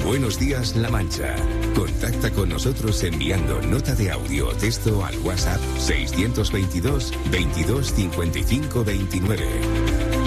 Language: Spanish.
Buenos Días, La Mancha. Contacta con nosotros enviando nota de audio o texto al WhatsApp 622 22 55 29.